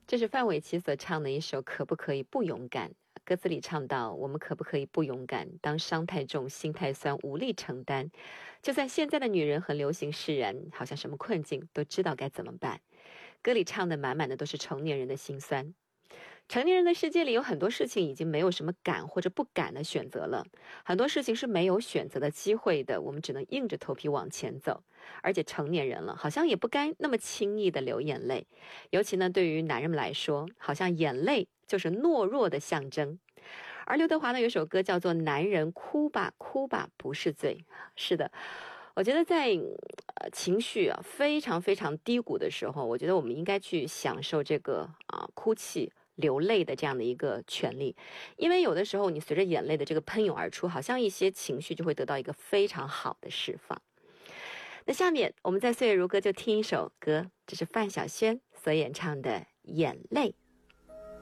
这是范玮琪所唱的一首《可不可以不勇敢》，歌词里唱到：我们可不可以不勇敢？当伤太重，心太酸，无力承担。就算现在的女人很流行释然，好像什么困境都知道该怎么办。歌里唱的满满的都是成年人的心酸。成年人的世界里有很多事情已经没有什么敢或者不敢的选择了，很多事情是没有选择的机会的，我们只能硬着头皮往前走。而且成年人了，好像也不该那么轻易的流眼泪，尤其呢，对于男人们来说，好像眼泪就是懦弱的象征。而刘德华呢，有首歌叫做《男人哭吧哭吧不是罪》。是的，我觉得在情绪非常非常低谷的时候，我觉得我们应该去享受这个哭泣流泪的这样的一个权利，因为有的时候你随着眼泪的这个喷涌而出，好像一些情绪就会得到一个非常好的释放。那下面我们在岁月如歌就听一首歌，这是范晓萱所演唱的《眼泪》。